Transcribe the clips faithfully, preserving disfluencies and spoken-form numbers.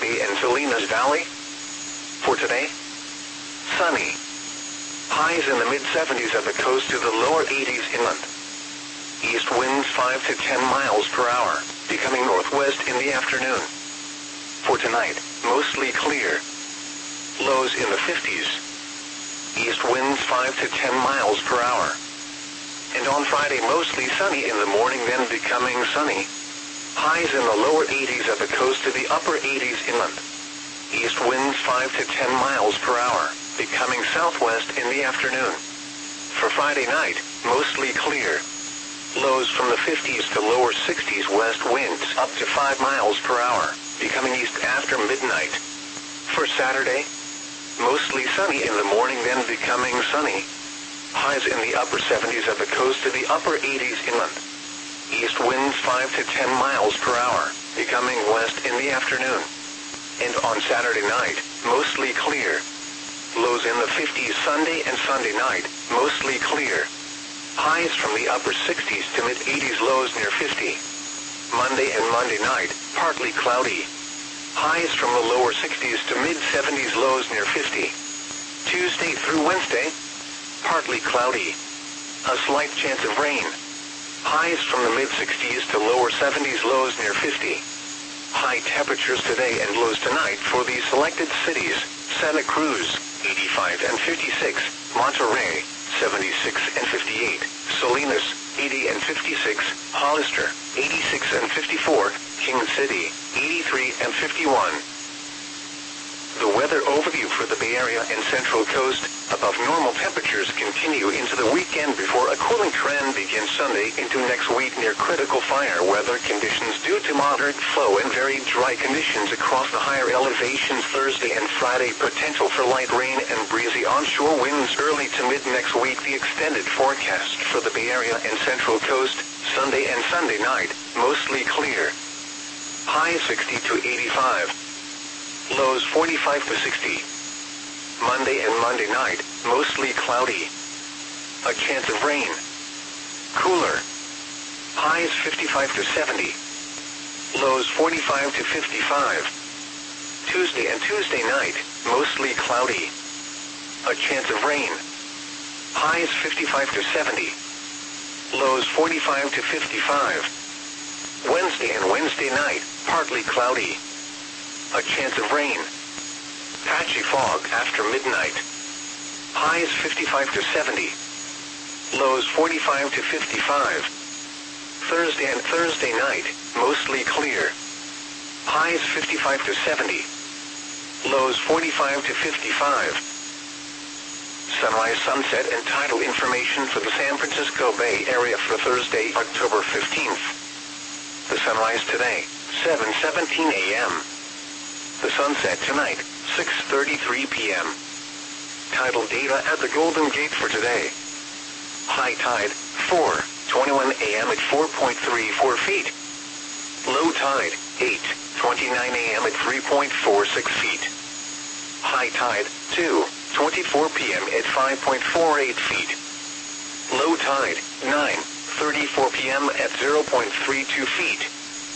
Bay and Salinas Valley. For today, sunny. Highs in the mid seventies at the coast to the lower eighties inland. East winds five to ten miles per hour, becoming northwest in the afternoon. For tonight, mostly clear. Lows in the fifties. East winds five to ten miles per hour. And on Friday, mostly sunny in the morning, then becoming sunny. Highs in the lower eighties at the coast to the upper eighties inland. East winds five to ten miles per hour, becoming southwest in the afternoon. For Friday night, mostly clear. Lows from the fifties to lower sixties, west winds up to five miles per hour, becoming east after midnight. For Saturday, mostly sunny in the morning, then becoming sunny. Highs in the upper seventies at the coast to the upper eighties inland. East winds five to ten miles per hour, becoming west in the afternoon. And on Saturday night, mostly clear. Lows in the fifties Sunday and Sunday night, mostly clear. Highs from the upper sixties to mid-eighties, lows near fifty. Monday and Monday night, partly cloudy. Highs from the lower sixties to mid-seventies, lows near fifty. Tuesday through Wednesday, partly cloudy. A slight chance of rain. Highs from the mid-sixties to lower seventies, lows near fifty. High temperatures today and lows tonight for the selected cities: Santa Cruz, eighty-five and fifty-six, Monterey, seventy-six and fifty-eight, Salinas, eighty and fifty-six, Hollister, eighty-six and fifty-four, King City, eighty-three and fifty-one. The weather overview for the Bay Area and Central Coast: above normal temperatures continue into the weekend before a cooling trend begins Sunday into next week near critical fire weather conditions due to moderate flow and very dry conditions across the higher elevations. Thursday and Friday, potential for light rain and breezy onshore winds early to mid next week. The extended forecast for the Bay Area and Central Coast: Sunday and Sunday night, mostly clear. High sixty to eighty-five. Lows forty-five to sixty. Monday and Monday night, mostly cloudy. A chance of rain. Cooler. Highs fifty-five to seventy. Lows forty-five to fifty-five. Tuesday and Tuesday night, mostly cloudy. A chance of rain. Highs fifty-five to seventy. Lows forty-five to fifty-five. Wednesday and Wednesday night, partly cloudy. A chance of rain. Patchy fog after midnight. Highs fifty-five to seventy. Lows forty-five to fifty-five. Thursday and Thursday night, mostly clear. Highs fifty-five to seventy. Lows forty-five to fifty-five. Sunrise, sunset, and tidal information for the San Francisco Bay Area for Thursday, October fifteenth. The sunrise today, seven seventeen a m The sunset tonight, six thirty-three p m Tidal data at the Golden Gate for today. High tide, four twenty-one a m at four point three four feet. Low tide, eight twenty-nine a m at three point four six feet. High tide, two twenty-four p m at five point four eight feet. Low tide, nine thirty-four p m at zero point three two feet.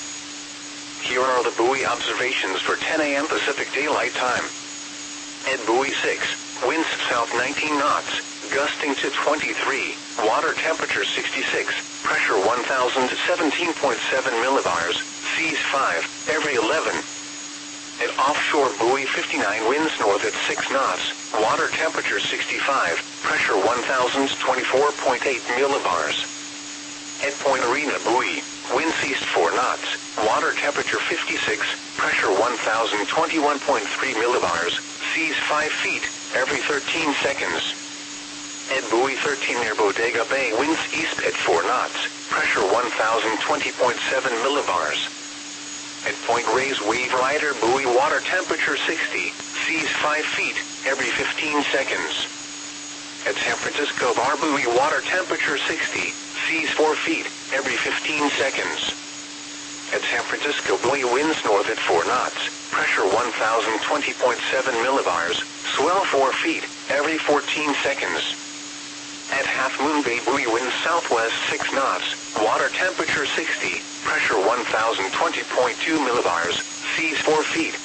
Here are the buoy observations for ten a m Pacific Daylight Time. At buoy six, winds south nineteen knots, gusting to twenty-three, water temperature sixty-six, pressure one thousand seventeen point seven millibars, seas five, every eleven. At offshore buoy fifty-nine, winds north at six knots, water temperature sixty-five, pressure one thousand twenty-four point eight millibars. At Point Arena buoy, winds east four knots, water temperature fifty-six, pressure one thousand twenty-one point three millibars, seas five feet, every thirteen seconds. At buoy thirteen near Bodega Bay, winds east at four knots, pressure one thousand twenty point seven millibars. At Point Reyes Wave Rider buoy, water temperature sixty, seas five feet, every fifteen seconds. At San Francisco Bar buoy, water temperature sixty, seas four feet, every fifteen seconds. At San Francisco buoy, winds north at four knots, pressure one thousand twenty point seven millibars, swell four feet, every fourteen seconds. At Half Moon Bay buoy, winds southwest six knots, water temperature sixty, pressure one thousand twenty point two millibars, seas four feet,